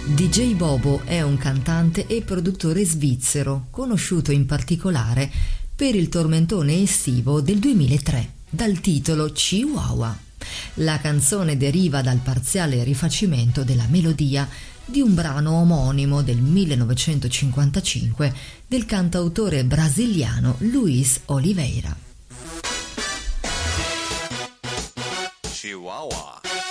DJ Bobo è un cantante e produttore svizzero, conosciuto in particolare per il tormentone estivo del 2003, dal titolo Chihuahua. La canzone deriva dal parziale rifacimento della melodia di un brano omonimo del 1955 del cantautore brasiliano Luiz Oliveira. Chihuahua.